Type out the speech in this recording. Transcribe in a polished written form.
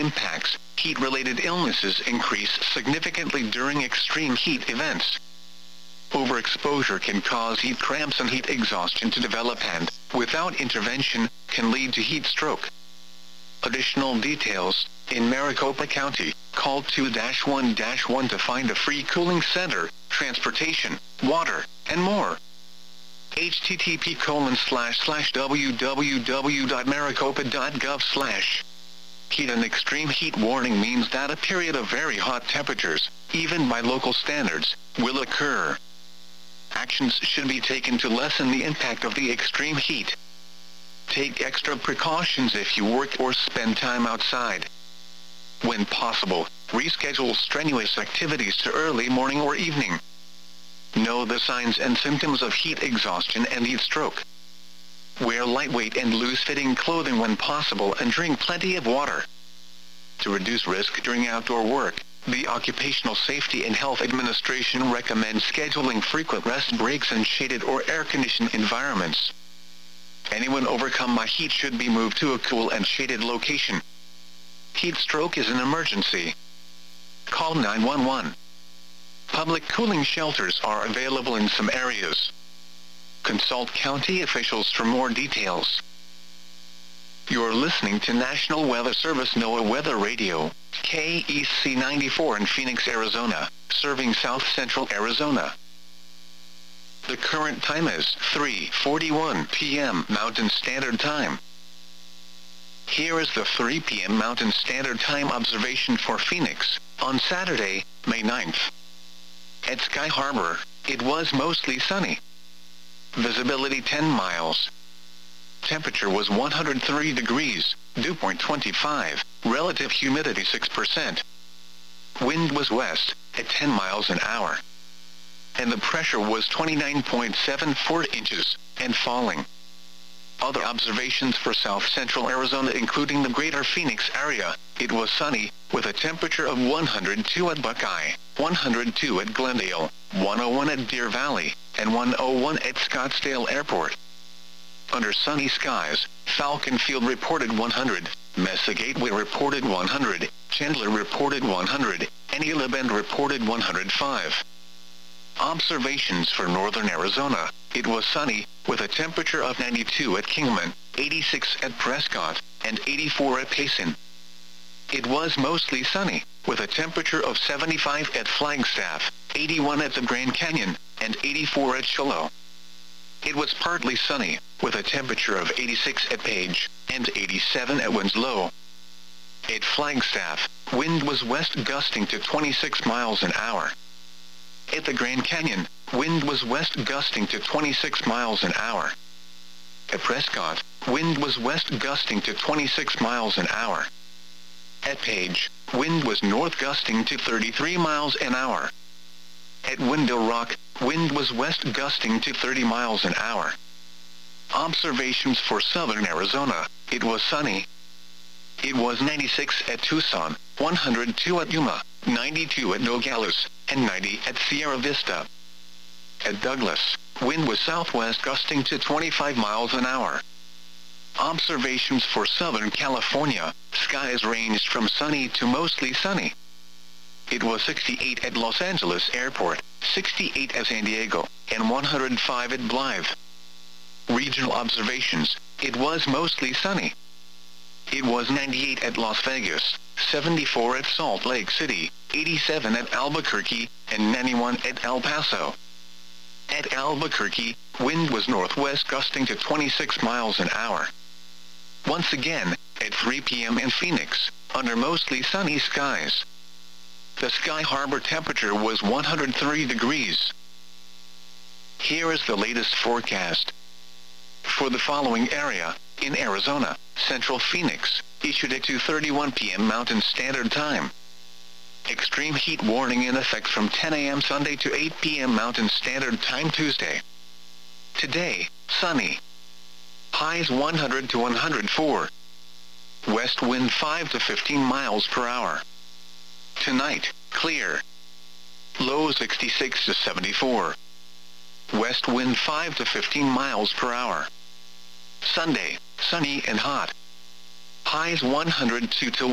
impacts, heat-related illnesses increase significantly during extreme heat events. Overexposure can cause heat cramps and heat exhaustion to develop and, without intervention, can lead to heat stroke. Additional details: in Maricopa County, call 2-1-1 to find a free cooling center, transportation, water, and more. http://www.maricopa.gov/. Heat and extreme heat warning means that a period of very hot temperatures, even by local standards, will occur. Actions should be taken to lessen the impact of the extreme heat. Take extra precautions if you work or spend time outside. When possible, reschedule strenuous activities to early morning or evening. Know the signs and symptoms of heat exhaustion and heat stroke. Wear lightweight and loose-fitting clothing when possible and drink plenty of water. To reduce risk during outdoor work, the Occupational Safety and Health Administration recommends scheduling frequent rest breaks in shaded or air-conditioned environments. Anyone overcome by heat should be moved to a cool and shaded location. Heat stroke is an emergency. Call 911. Public cooling shelters are available in some areas. Consult county officials for more details. You're listening to National Weather Service NOAA Weather Radio, KEC 94 in Phoenix, Arizona, serving South Central Arizona. The current time is 3:41 p.m. Mountain Standard Time. Here is the 3 p.m. Mountain Standard Time observation for Phoenix, on Saturday, May 9th. At Sky Harbor, it was mostly sunny. Visibility 10 miles. Temperature was 103 degrees, dew point 25, relative humidity 6%. Wind was west, at 10 miles an hour. And the pressure was 29.74 inches, and falling. Other observations for South Central Arizona including the greater Phoenix area, it was sunny, with a temperature of 102 at Buckeye, 102 at Glendale, 101 at Deer Valley, and 101 at Scottsdale Airport. Under sunny skies, Falcon Field reported 100, Mesa Gateway reported 100, Chandler reported 100, and Gila Bend reported 105. Observations for northern Arizona, it was sunny, with a temperature of 92 at Kingman, 86 at Prescott, and 84 at Payson. It was mostly sunny, with a temperature of 75 at Flagstaff, 81 at the Grand Canyon, and 84 at Shiloh. It was partly sunny, with a temperature of 86 at Page, and 87 at Winslow. At Flagstaff, wind was west gusting to 26 miles an hour. At the Grand Canyon, wind was west gusting to 26 miles an hour. At Prescott, wind was west gusting to 26 miles an hour. At Page, wind was north gusting to 33 miles an hour. At Window Rock, wind was west gusting to 30 miles an hour. Observations for southern Arizona, it was sunny. It was 96 at Tucson, 102 at Yuma, 92 at Nogales, and 90 at Sierra Vista. At Douglas, wind was southwest gusting to 25 miles an hour. Observations for Southern California, skies ranged from sunny to mostly sunny. It was 68 at Los Angeles Airport, 68 at San Diego, and 105 at Blythe. Regional observations, it was mostly sunny. It was 98 at Las Vegas, 74 at Salt Lake City, 87 at Albuquerque, and 91 at El Paso. At Albuquerque, wind was northwest gusting to 26 miles an hour. Once again, at 3 p.m. in Phoenix, under mostly sunny skies. The Sky Harbor temperature was 103 degrees. Here is the latest forecast. For the following area, in Arizona, Central Phoenix, issued at 2:31 p.m. Mountain Standard Time. Extreme heat warning in effect from 10 a.m. Sunday to 8 p.m. Mountain Standard Time Tuesday. Today, sunny. Highs 100 to 104. West wind 5 to 15 miles per hour. Tonight, clear. Low 66 to 74. West wind 5 to 15 miles per hour. Sunday, sunny and hot. Highs 102 to